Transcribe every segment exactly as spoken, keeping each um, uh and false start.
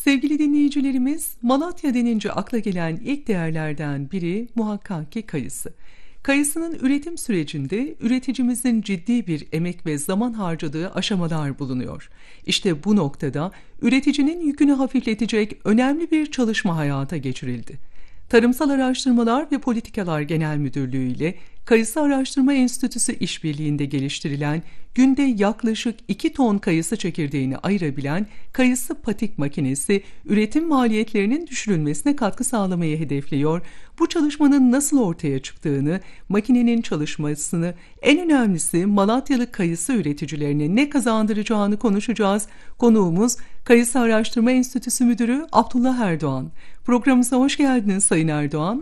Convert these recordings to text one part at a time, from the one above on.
Sevgili dinleyicilerimiz, Malatya denince akla gelen ilk değerlerden biri muhakkak ki kayısı. Kayısının üretim sürecinde üreticimizin ciddi bir emek ve zaman harcadığı aşamalar bulunuyor. İşte bu noktada üreticinin yükünü hafifletecek önemli bir çalışma hayata geçirildi. Tarımsal Araştırmalar ve Politikalar Genel Müdürlüğü ile Kayısı Araştırma Enstitüsü işbirliğinde geliştirilen, günde yaklaşık iki ton kayısı çekirdeğini ayırabilen kayısı patik makinesi, üretim maliyetlerinin düşürülmesine katkı sağlamayı hedefliyor. Bu çalışmanın nasıl ortaya çıktığını, makinenin çalışmasını, en önemlisi Malatyalı kayısı üreticilerine ne kazandıracağını konuşacağız. Konuğumuz Kayısı Araştırma Enstitüsü Müdürü Abdullah Erdoğan. Programımıza hoş geldiniz Sayın Erdoğan.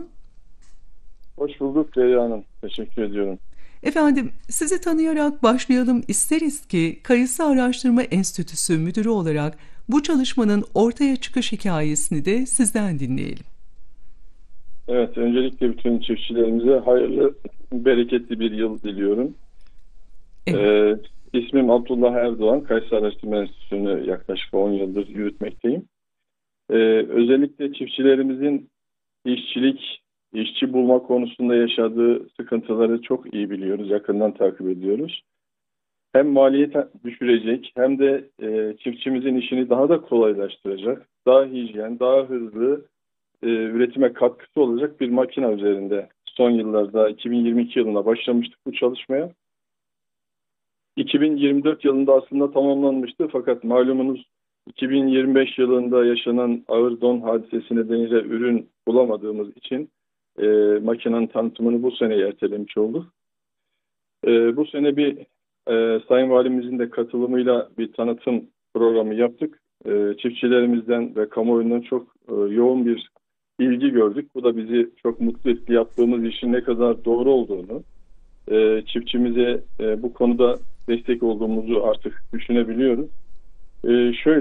Hoş bulduk Leyla Hanım. Teşekkür ediyorum. Efendim, sizi tanıyarak başlayalım isteriz ki Kayısı Araştırma Enstitüsü Müdürü olarak bu çalışmanın ortaya çıkış hikayesini de sizden dinleyelim. Evet, öncelikle bütün çiftçilerimize hayırlı, bereketli bir yıl diliyorum. Evet. Ee, ismim Abdullah Erdoğan. Kayısı Araştırma Enstitüsü'nü yaklaşık on yıldır yürütmekteyim. Ee, özellikle çiftçilerimizin işçilik, işçi bulma konusunda yaşadığı sıkıntıları çok iyi biliyoruz, yakından takip ediyoruz. Hem maliyet düşürecek hem de e, çiftçimizin işini daha da kolaylaştıracak, daha hijyen, daha hızlı e, üretime katkısı olacak bir makine üzerinde son yıllarda iki bin yirmi iki yılında başlamıştık bu çalışmaya. iki bin yirmi dört yılında aslında tamamlanmıştı fakat malumunuz iki bin yirmi beş yılında yaşanan ağır don hadisesi nedeniyle ürün bulamadığımız için e, makinenin tanıtımını bu sene ertelemiş olduk. E, bu sene bir e, Sayın Valimizin de katılımıyla bir tanıtım programı yaptık. E, çiftçilerimizden ve kamuoyundan çok e, yoğun bir ilgi gördük. Bu da bizi çok mutlu etti. Yaptığımız işin ne kadar doğru olduğunu, e, çiftçimize e, bu konuda destek olduğumuzu artık düşünebiliyoruz. E, şöyle